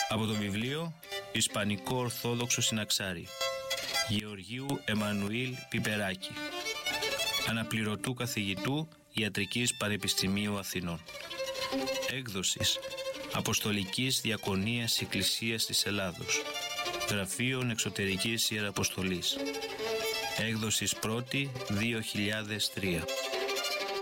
Από το βιβλίο Ισπανικό Ορθόδοξο Συναξάρι Γεωργίου Εμμανουήλ Πιπεράκη, αναπληρωτού καθηγητού Ιατρικής Πανεπιστημίου Αθηνών. Έκδοσης Αποστολικής Διακονίας Εκκλησίας της Ελλάδος, Γραφείων Εξωτερικής Ιεραποστολής. Έκδοσης πρώτη 2003.